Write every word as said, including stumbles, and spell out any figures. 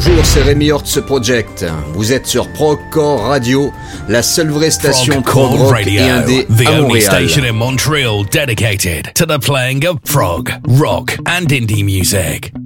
Bonjour, c'est Rémi Hortz Project. Vous êtes sur Progcore Radio, la seule vraie station prog rock Radio, et indé the à only Montréal. station in Montreal dedicated to the playing of prog, rock and indie music.